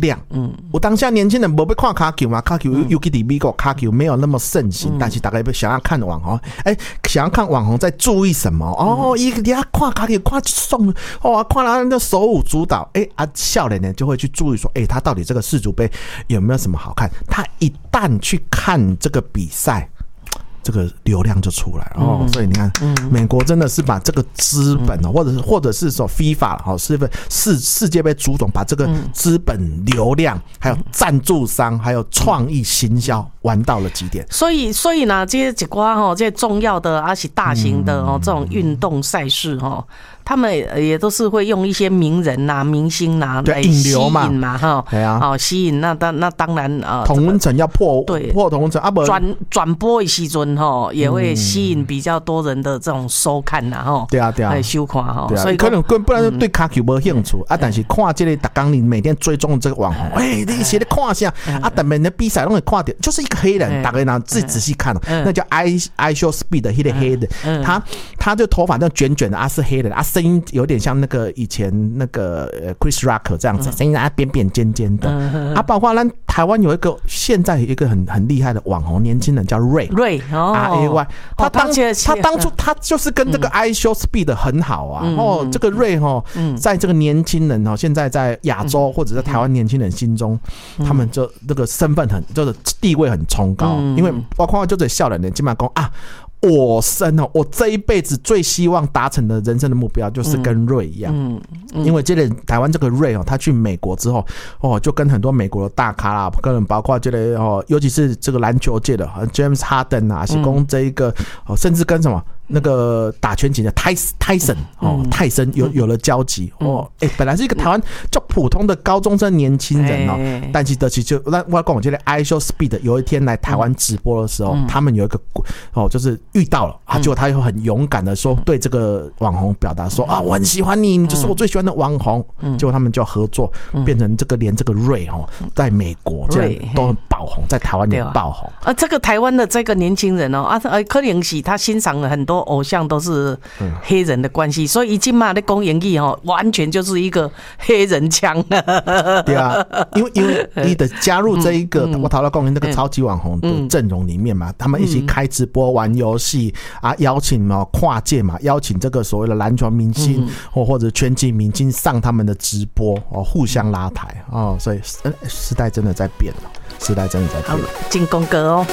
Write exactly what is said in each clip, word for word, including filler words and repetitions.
量。嗯，我当下年轻人没被看卡球嘛，卡球尤其在美国卡球没有那么盛行，嗯、但是大家想要看网红，哎、欸，想要看网红在注意什么？哦，一个人家看卡球看送哦，看他的手舞足蹈，哎、欸、啊，少年呢就会去注意说，哎、欸，他到底这个世足杯有没有什么好看？他一旦去看这个比赛。这个流量就出来了哦，嗯、所以你看，嗯、美国真的是把这个资本哦，嗯、或者是或者是说 FIFA 哦，世世世界杯足总把这个资本、流量、还有赞助商、还有创意行销玩到了极点。 所以，所以呢，这些几瓜哈，这些重要的而且大型的哦，这种运动赛事哈。他们也都是会用一些名人呐、啊、明星呐、啊、来吸引嘛，哈，对啊，哦，吸引那当那当然啊， 同温层要破，对，破同温层啊，不转转播的时阵哈，也会吸引比较多人的这种收看呐，哈， 对啊对啊， 收看哈， 所以可能不然对卡球没兴趣啊，但是看这个大纲你每天追踪这个网红，哎，你写的看下啊，等每的比赛都会看掉，就是一个黑人，大家呢自己仔细看，那叫 I I Show Speed 的那个黑人，他他就头发那卷卷的啊是黑人啊。声音有点像那个以前那个 Chris Rock 这样子，声音啊扁扁尖尖的啊，包括咱台湾有一个现在有一个很很厉害的网红年轻人叫 Ray Ray R A Y， 他当他当初他就是跟这个 I Show Speed 很好啊，哦，这个 Ray 哈，在这个年轻人哦，现在在亚洲或者在台湾年轻人心中，他们就那个身份很就是地位很崇高，因为包括就这笑脸年基本上讲啊。我生哦，我这一辈子最希望达成的人生的目标就是跟瑞一样，嗯嗯、因为这个台湾这个瑞哦，他去美国之后哦，就跟很多美国的大咖啦，可能包括这个哦，尤其是这个篮球界的 James Harden 啊，是跟这一个哦，甚至跟什么。那个打拳击的泰泰森哦，泰森有有了交集哦，哎、欸，本来是一个台湾较普通的高中生年轻人哦，欸、但是的其就那我跟我觉得 I Show Speed 有一天来台湾直播的时候，嗯、他们有一个哦，就是遇到了啊，结果他又很勇敢的说对这个网红表达说啊，我很喜欢你，你就是我最喜欢的网红，嗯、结果他们就合作，变成这个连这个瑞哦，在美国这样都很爆红，在台湾也爆红啊。这个台湾的这个年轻人哦啊，柯林喜他欣赏了很多。偶像都是黑人的关系，所以一进嘛的公演艺哦，完全就是一个黑人腔。 对啊，因为因为你的加入这一个、嗯、我讨论公演那个超级网红的阵容里面嘛，嗯、他们一起开直播玩游戏啊，邀请嘛跨界嘛，邀请这个所谓的篮球明星、嗯、或或者拳击明星上他们的直播哦，互相拉抬哦，所以时代真的在变了，时代真的在变。 进攻哥哦。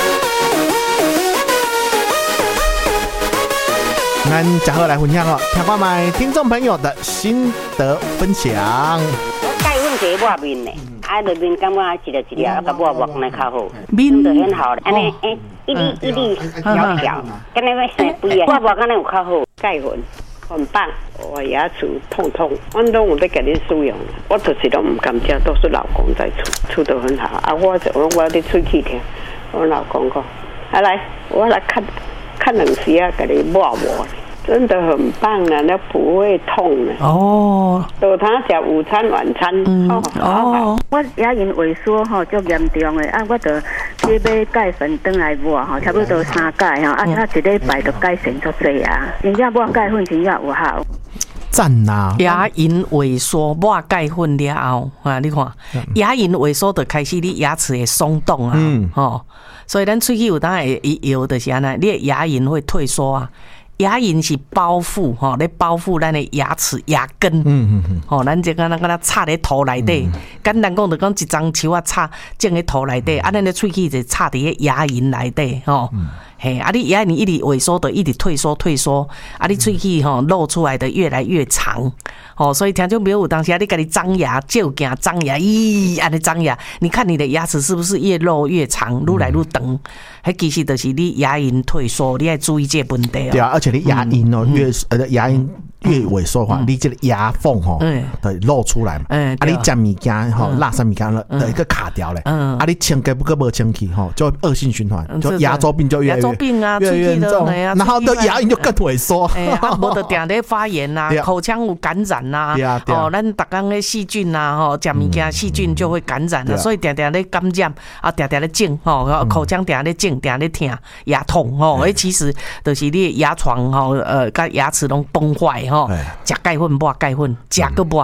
咱结合来分享哦，听看卖听众朋友的心得分享。 我钙粉是抹面的，啊，落面感觉一粒一粒，啊，甲抹抹来较好，面就很好。安尼诶，一粒一粒条条，跟那个生肥啊，抹抹安尼有较好。钙粉很棒，我牙齿痛痛，我拢有在给你使用，我就是都唔敢吃，都是老公在出，出得很好。啊，我我我在吹气听，我老公讲，啊来，我来看。看两时啊，给你抹抹，真的很棒啊，那不会痛的。哦，有他吃午餐、晚餐。嗯、哦, 哦，我牙龈萎缩吼，足严重的啊，我得去买钙粉回来抹吼，差不多三钙吼，啊，啊一礼拜就改善足济啊，真正抹钙粉真正有效。 赞呐！ 牙龈萎缩，抹钙粉了后啊，你看牙龈萎缩就开始你牙齿会松动啊，嗯，哦。所以咱喙齿有当会摇，就是安尼，你的牙龈会退缩啊。牙龈是包覆吼，咧包覆咱的牙齿牙根。嗯嗯嗯。吼，咱这个咱个插咧头内底，简单讲就讲一张树啊插种咧头内底，啊，咱的喙齿就插伫个牙龈内底，吼。嘿，啊，你牙龈一直萎缩的，一直退缩退缩，啊，你喙齿吼露出来的越来越长，哦，所以听众朋友有当时啊，你家己张牙就惊张牙，咦，安尼张牙，你看你的牙齿是不是越露越长，愈来愈长？迄其实就是你牙龈退缩，你要注意这个问题哦。 对啊，而且你牙龈哦越呃牙龈越萎缩的话，你这个牙缝吼会露出来嘛，啊，你食物件吼，垃圾物件了的一个卡掉嘞，啊，你清洁不过无清气吼，就恶性循环，就牙周病就越来越。 病啊， 越来越严重，然后的牙龈就更萎缩， 哎，啊，无就定咧发炎呐，口腔有感染呐，哦，咱逐工咧细菌呐，吼，食物件细菌就会感染了，所以定定咧感染，啊，定定咧肿，吼，口腔定咧肿，定咧痛，牙痛，吼，诶，其实就是你牙床吼，呃，甲牙齿拢崩坏，吼，食钙粉抹钙粉，食个抹。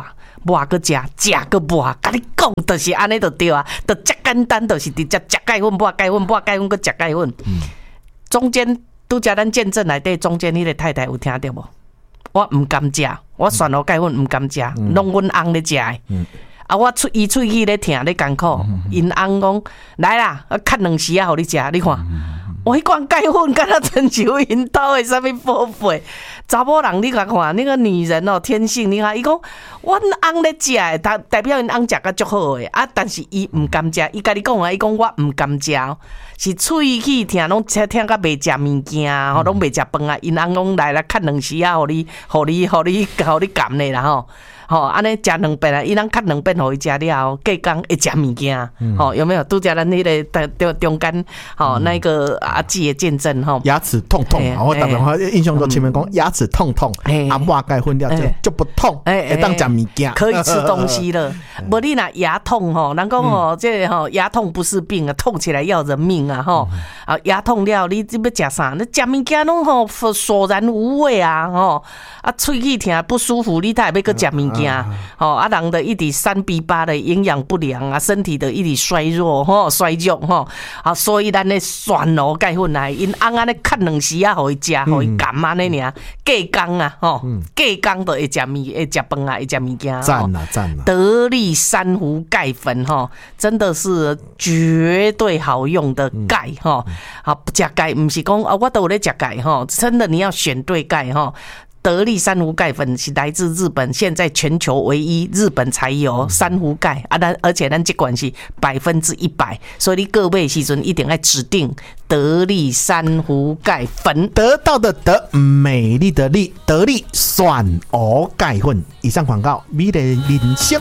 抹个食，食个抹，甲你讲，就是安尼就对啊，就遮简单，就是直接食钙粉，抹钙粉，抹钙粉，佮食钙粉。嗯、中間拄则咱見證內底，中間迄個太太有聽到無？我毋甘食，我選好钙粉毋甘食，攏阮翁咧食的。嗯、啊，我喙伊喙齒咧疼咧艱苦，因翁講來啦，我咳兩時啊，互你食，你看。我迄罐钙粉，敢若親像因兜的啥物寶貝。查某人你看看，那個女人哦，天性你看，伊講阮翁咧食的，代代表因翁食甲足好的啊，但是伊毋甘食，伊甲你講啊，伊講我毋甘食，是喙齒疼，攏聽聽甲袂食物件，吼，攏袂食飯啊，因翁講來來咳兩時啊，互你，互你，互你，互你甘咧啦吼。吼，安尼食兩遍啊，伊人咳兩遍，互伊食了，隔工會食物件，吼，有沒有？拄則咱迄個中中間，吼，那個阿姊的見證，吼， 牙齒痛痛，我特別我印象中前面講牙齒痛痛，啊，抹鈣粉了就就不痛，會當食物件， 可以吃東西了。無你若牙痛吼，人講吼，這吼牙痛不是病啊，痛起來要人命啊，吼，啊牙痛了，你這要食啥？你食物件攏吼索然無味啊，吼，啊喙齒疼不舒服，你才會要擱食物件。吼啊，人的一直三比八的營養不良啊，身體的一直衰弱吼，衰弱吼啊，所以咱咧選咯鈣粉來，因翁安尼咳兩時啊，互伊食，互伊甘安尼爾，隔工啊，吼，隔工都會食物，會食飯啊，會食物件。 讚啊讚啊！ 得力珊瑚鈣粉吼，真的是絕對好用的鈣吼，啊，食鈣唔是講啊，我都有咧食鈣吼，真的你要選對鈣吼。得力珊瑚鈣粉是來自日本，現在全球唯一日本才有珊瑚鈣啊！但而且咱這款是百分之一百，所以你各位時陣一定要指定得力珊瑚鈣粉。 得到的得，美麗的麗，得力選鵝鈣粉。以上廣告，美麗人生。